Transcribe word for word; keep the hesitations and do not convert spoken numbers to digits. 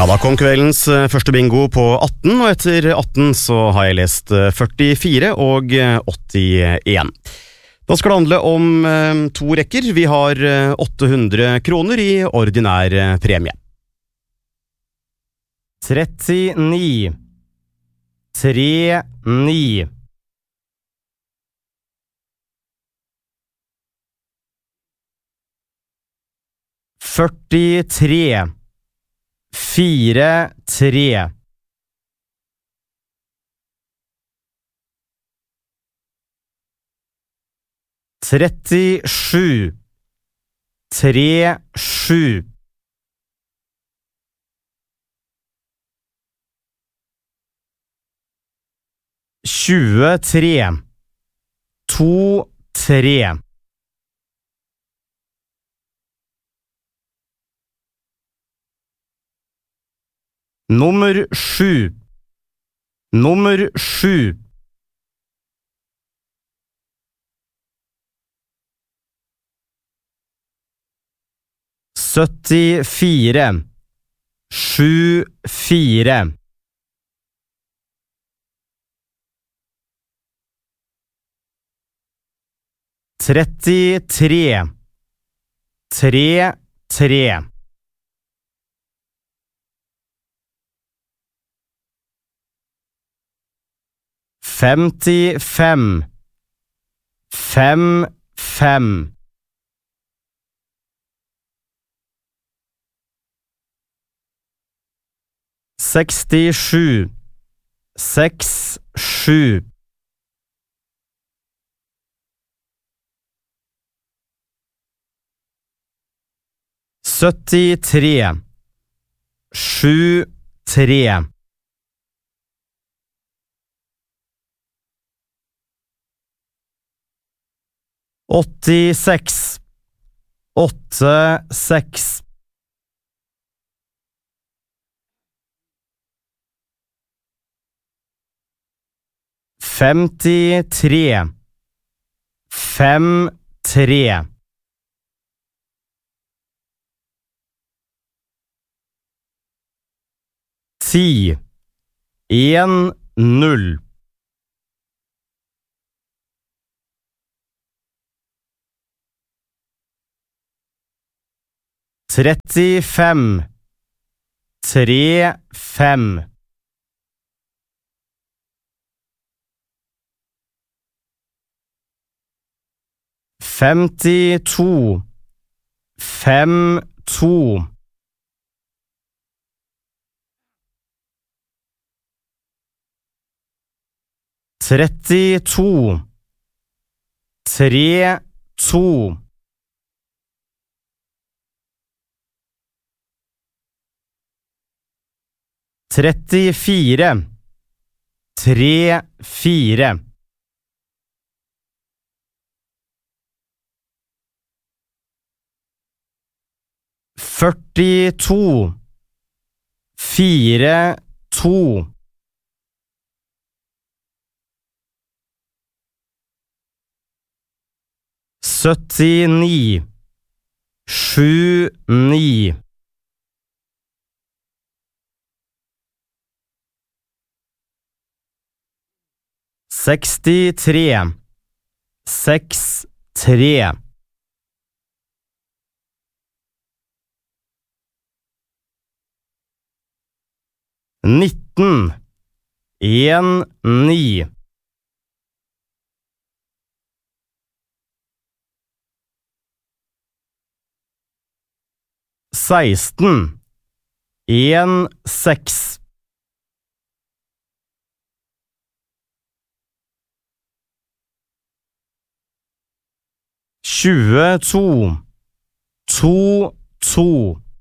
Ja, da kom kveldens eh, første bingo på atten, og etter atten så har jeg lest eh, førtifire og eh, åttien. Da skal det handle om eh, to rekker. Vi har eh, åtte hundre kroner i ordinær eh, premie. trettini, tre, ni. førtitre, fire, tre. trettisju, tre, sju. tjuetre, to, tre. Nummer sju. Nummer sju. syttifire, sju, fire. trettitre, tre, tre. femtifem, fem, fem. sekstisju, seks, sju. syttitre, sju, tre. åttiseks, åtte, seks. femtitre, fem, tre. ti, en, null. trettifem, tre, fem. femtito, fem, to. trettito, tre, to. trettifire, tre, fire. førtito, fire, to. syttini, sju, ni. sekstitre, seks, tre. nitten, en, ni. seksten, en, seks. tjueto, to, to.